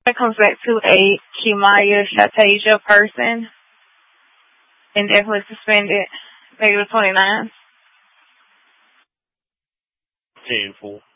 It comes back to a Kimaya Shatasia person. And definitely suspended. Negative 29. 10-4.